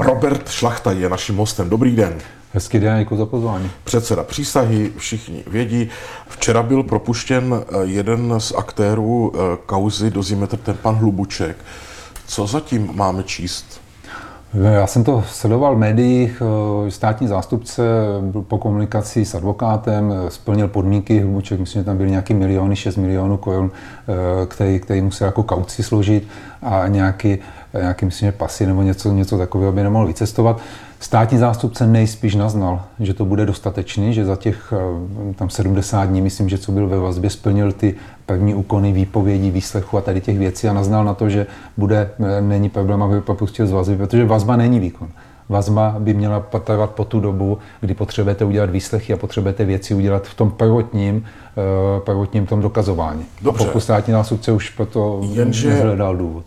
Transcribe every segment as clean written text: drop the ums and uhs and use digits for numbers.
Robert Šlachta je naším hostem. Dobrý den. Hezký den, děkuji za pozvání. Předseda přísahy, všichni vědí. Včera byl propuštěn jeden z aktérů kauzy Dozimetr, ten pan Hlubuček. Co zatím máme číst? Já jsem to sledoval v médiích, státní zástupce po komunikaci s advokátem splnil podmínky, Hlubuček, myslím, že tam byly nějaký miliony, 6 milionů korun, který musel jako kauci složit a nějaký myslím, že pasy nebo něco takového by nemohl vycestovat. Státní zástupce nejspíš naznal, že to bude dostatečný, že za těch tam 70 dní, myslím, že co byl ve vazbě, splnil ty první úkony výpovědí, výslechu a tady těch věcí a naznal na to, že není problém, aby propustil z vazby, protože vazba není výkon. Vazba by měla trvat po tu dobu, kdy potřebujete udělat výslechy a potřebujete věci udělat v tom prvotním tom dokazování. Dobře. A pokud státní zástupce už proto nezhledal důvod.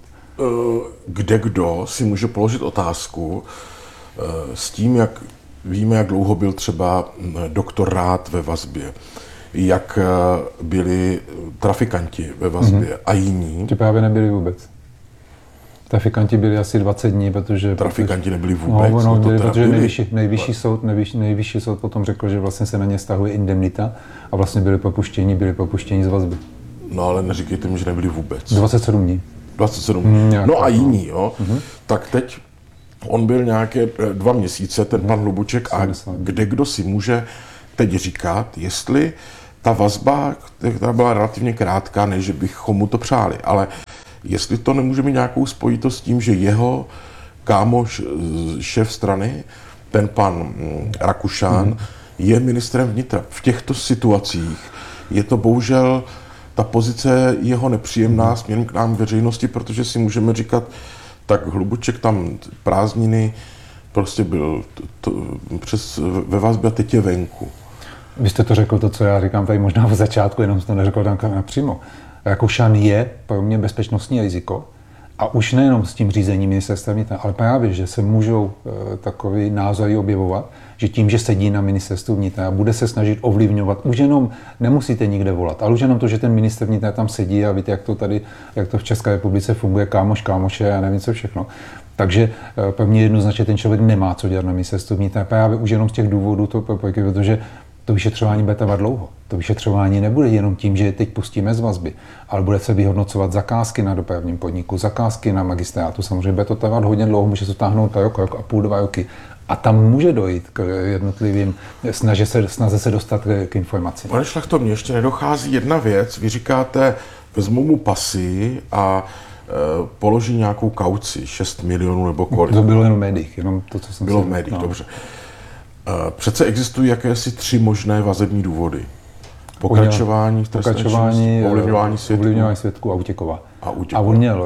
Kdo si může položit otázku s tím, jak víme, jak dlouho byl třeba doktor Rád ve vazbě, jak byli trafikanti ve vazbě a jiní. Ty právě nebyli vůbec. Trafikanti byli asi 20 dní, protože... Trafikanti nebyli vůbec? Protože nejvyšší soud potom řekl, že vlastně se na ně stahuje indemnita a vlastně byli propuštěni z vazby. No ale neříkejte mi, že nebyli vůbec. 27 dní. 27 dní. No a jiní, jo. Tak teď on byl nějaké 2 měsíce, ten pan Hlubuček, a kdo si může teď říkat, jestli ta vazba, která byla relativně krátká, než že bychom mu to přáli, ale jestli to nemůže mít nějakou spojitost s tím, že jeho kámoš, šéf strany, ten pan Rakušan, je ministrem vnitra. V těchto situacích je to bohužel ta pozice jeho nepříjemná směrem k nám veřejnosti, protože si můžeme říkat, tak Hlubuček tam prázdniny prostě byl ve vazbě a teď je venku. Vy jste to řekl to, co já říkám tady možná v začátku, jenom jsem to neřekl tam napřímo. Rakušan je pro mě bezpečnostní riziko a už nejenom s tím řízením ministerstva vnitra, ale právě, že se můžou takový názory objevovat, že tím, že sedí na ministerstvu vnitra a bude se snažit ovlivňovat, už jenom nemusíte nikde volat, ale už jenom to, že ten ministr vnitra tam sedí a víte, jak to v České republice funguje, kámoše a nevím co všechno. Takže pro mě jednoznačně ten člověk nemá co dělat na ministerstvu vnitra, právě už jenom z těch důvodů, protože to vyšetřování bude trvat dlouho. To vyšetřování nebude jenom tím, že je teď pustíme z vazby, ale bude se vyhodnocovat zakázky na dopravním podniku, zakázky na magistrátu. Samozřejmě bude to trvat hodně dlouho, může se táhnout rok a půl, 2 roky. A tam může dojít k jednotlivým snaze se dostat k informacím. Pane Šlachto, mně ještě nedochází jedna věc. Vy říkáte, vezmu mu pasy a položí nějakou kauci, 6 milionů nebo kolik. To bylo jenom v médiích, jenom to, co jsem bylo v médiích, dobře. Přece existují jakési 3 možné vazební důvody. Pokračování v trestné činnosti, ovlivňování svědků a útěková. A on měl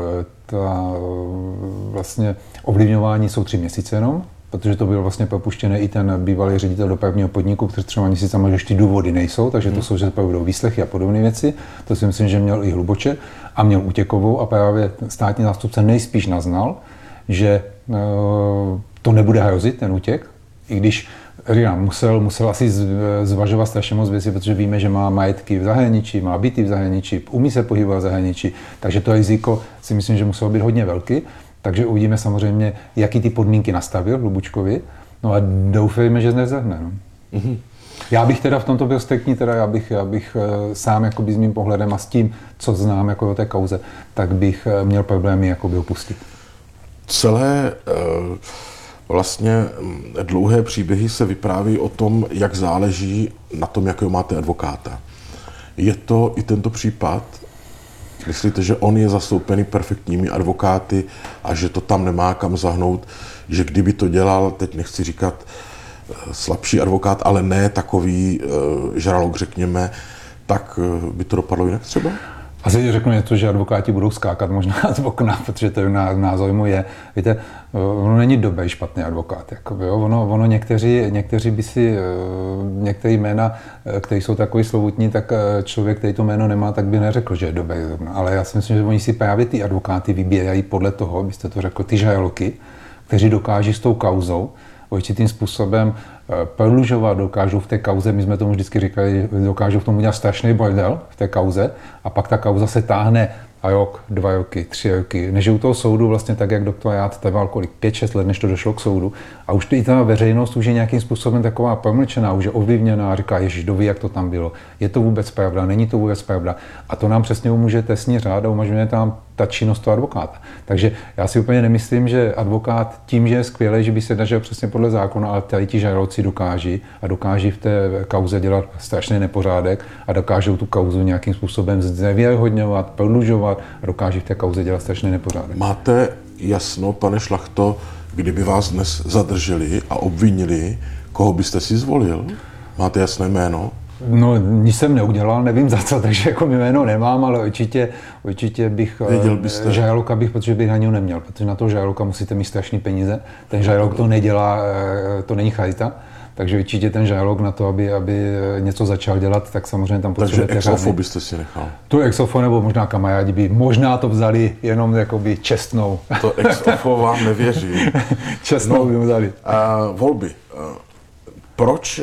vlastně ovlivňování jsou 3 měsíce jenom, protože to byl vlastně propuštěný i ten bývalý ředitel dopravního podniku, který 3 měsíce má, že ty důvody nejsou, takže to jsou, že budou výslechy a podobné věci. To si myslím, že měl i Hlubuček a měl útěkovou a právě státní zástupce nejspíš naznal, že to nebude hrozit, ten útěk, i když musel asi zvažovat strašně moc věcí, protože víme, že má majetky v zahraničí, má byty v zahraničí, umí se pohybovat v zahraničí, takže to riziko si myslím, že muselo být hodně velký. Takže uvidíme samozřejmě, jaký ty podmínky nastavil Hlubučkovi, no a doufejme, že nezahne. No. Já bych teda v tomto byl striktní, já bych sám jakoby s mým pohledem a s tím, co znám jako o té kauze, tak bych měl problémy jakoby opustit. Celé vlastně dlouhé příběhy se vypráví o tom, jak záleží na tom, jakého máte advokáta. Je to i tento případ? Myslíte, že on je zastoupený perfektními advokáty a že to tam nemá kam zahnout, že kdyby to dělal, teď nechci říkat slabší advokát, ale ne takový žralok, řekněme, tak by to dopadlo jinak třeba? Asi řeknu něco, že advokáti budou skákat možná z okna, protože to názor můj je. Víte, ono není dobrý špatný advokát. Jakoby, jo? Ono někteří by si, některé jména, které jsou takový slovutní, tak člověk, který to jméno nemá, tak by neřekl, že je dobrý. Ale já si myslím, že oni si právě ty advokáty vybírají podle toho, byste to řekl, ty žraloky, kteří dokáží s tou kauzou určitým způsobem prodlužovat, dokážou v té kauze, my jsme tomu vždycky říkali, dokážou v tom udělat strašný bordel v té kauze a pak ta kauza se táhne a rok, 2 roky, 3 roky. Než u toho soudu vlastně tak, jak doktor Jád trval kolik, 5-6 let, než to došlo k soudu. A už i ta veřejnost už je nějakým způsobem taková promlčená, už je ovlivněná a říká, ježiš, kdo ví, jak to tam bylo. Je to vůbec pravda, není to vůbec pravda. A to nám přesně umožňuje trestní řád a umožňuje tam ta činnost toho advokáta. Takže já si úplně nemyslím, že advokát tím, že je skvělý, že by se držel přesně podle zákona, ale tady ti žalobci dokáží v té kauze dělat strašný nepořádek a dokážou tu kauzu nějakým způsobem znevěrohodňovat, prodlužovat a dokáží v té kauze dělat strašný nepořádek. Máte jasno, pane Šlachto, kdyby vás dnes zadrželi a obvinili, koho byste si zvolil? Máte jasné jméno? No, nic jsem neudělal, nevím za co, takže jako jméno nemám, ale určitě bych žáloka bych, protože bych na něj neměl, protože na toho žáloka musíte mít strašný peníze. Ten žálok to nedělá, to není charita, takže určitě ten žálok na to, aby něco začal dělat, tak samozřejmě tam potřebujete. Takže ex-ofo byste si nechal? Tu ex-ofo nebo možná kamarádi by možná to vzali jenom jakoby čestnou. To ex-ofo vám nevěří. Čestnou by vzali. Volby. Proč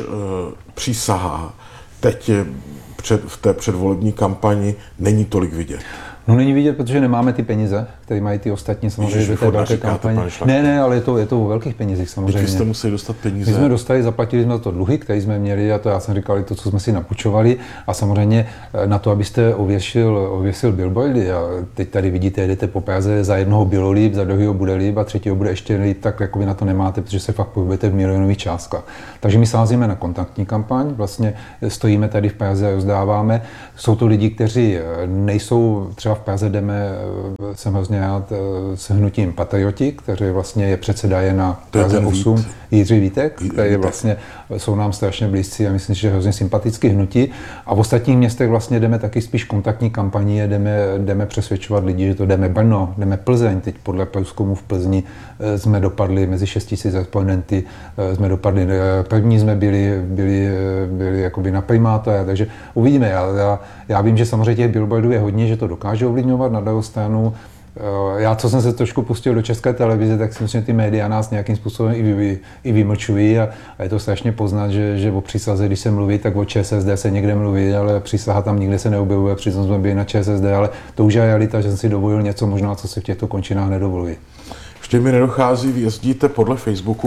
přísaha teď v té předvolební kampani není tolik vidět? No není vidět, protože nemáme ty peníze, které mají ty ostatní samozřejmě do té velké kampaně. Ne, ale je to o velkých penězích samozřejmě. Teď jste museli dostat peníze. My jsme dostali, zaplatili jsme to dluhy, které jsme měli, a to já jsem říkal, to, co jsme si napůjčovali, a samozřejmě na to, abyste ověsil billboardy, a teď tady vidíte, jedete po Praze, za jednoho bylo líp, za druhého bude líp a třetího bude ještě líp, tak jako vy na to nemáte, protože se fakt pohybujete v milionových částkách. Takže my sázíme na kontaktní kampaň, vlastně stojíme tady v Praze a rozdáváme. Jsou to lidi, kteří nejsou, třeba v Praze jdeme, jsem hrozně rád, s hnutím Patrioti, kteří vlastně je předsedaje na Praze 8, Jiří Vítek, který vlastně jsou nám strašně blízcí a myslím, že je hrozně sympatický hnutí. A v ostatních městech vlastně jdeme taky spíš kontaktní kampaní, jdeme přesvědčovat lidi, že to jdeme Brno, jdeme Plzeň. Teď podle průzkumu v Plzni jsme dopadli mezi 6 000 respondenty, jsme dopadli, první jsme byli jakoby na primátora, takže uvidíme. Já vím, že samozřejmě těch billboardů je hodně, že to dokáže ovlivňovat, na druhou stranu. Já, co jsem se trošku pustil do České televize, tak si myslím, že ty média nás nějakým způsobem i vymlčují a je to strašně poznat, že o přísaze, když se mluví, tak o ČSSD se někde mluví, ale přísaha tam nikde se neobjevuje, přitom jsme byli na ČSSD, ale to už je realita, že jsem si dovolil něco možná, co se v těchto končinách nedovolí. Ještě mi nedochází, vy jezdíte podle Facebooku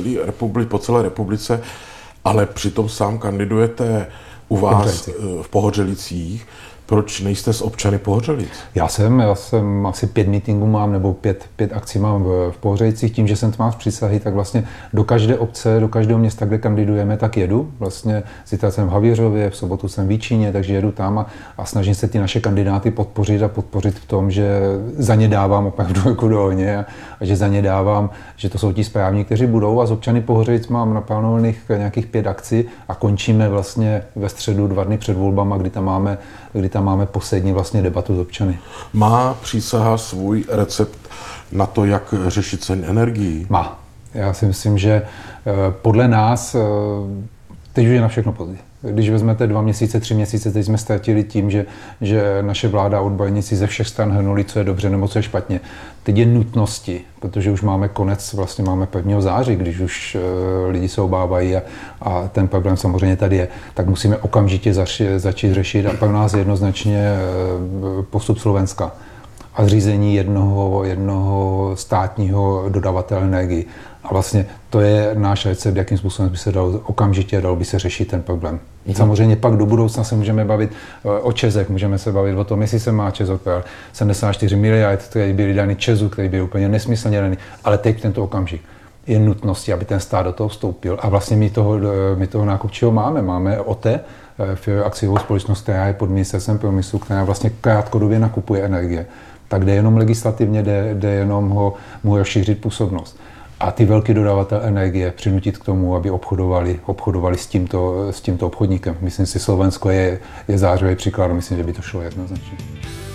po celé republice, ale přitom sám kandidujete u vás v Pohořelicích. Proč nejste s občany Pohořelic? Já jsem asi 5 meetingů mám, nebo 5 akcí mám v Pohořelicích. Tím, že jsem tam v přísahy, tak vlastně do každé obce, do každého města, kde kandidujeme, tak jedu. Vlastně zítra jsem v Havířově, v sobotu jsem v Jíčíně, takže jedu tam a snažím se ty naše kandidáty podpořit v tom, že za ně dávám opravdu jako do ohně a že za ně dávám, že to jsou ti správní, kteří budou. A z občany Pohořelic mám naplánovaných nějakých 5 akcí a končíme vlastně ve středu 2 dny před volbama, kdy tam máme poslední vlastně debatu s občany. Má přísaha svůj recept na to, jak řešit ceny energií? Má. Já si myslím, že podle nás teď už je na všechno pozdě. Když vezmete 2 měsíce, 3 měsíce, teď jsme ztratili tím, že naše vláda a odborníci ze všech stran hrnuli, co je dobře nebo co je špatně. Teď je nutnosti, protože už máme konec, vlastně máme 1. září, když už lidi se obávají a ten problém samozřejmě tady je, tak musíme okamžitě začít řešit a pro nás jednoznačně postup Slovenska a zřízení jednoho státního dodavatele energii. A vlastně to je náš recept, jakým způsobem by se dal by se řešit ten problém. Samozřejmě pak do budoucna se můžeme bavit o ČEZech, můžeme se bavit o tom, jestli se má ČEZ odpěl 74 miliard, které byly dány ČEZu, které byly úplně nesmyslně dány, ale teď v tento okamžik je nutností, aby ten stát do toho vstoupil. A vlastně my toho nákupčího máme OTE, akciovou společnost, která je pod ministerstvem průmyslu, která vlastně krátkodobě nakupuje energie. Tak jde jenom legislativně, jde jenom mu rozšířit působnost. A ty velký dodavatel energie přinutit k tomu, aby obchodovali s tímto obchodníkem. Myslím si, Slovensko je zářivý příklad, myslím, že by to šlo jednoznačně.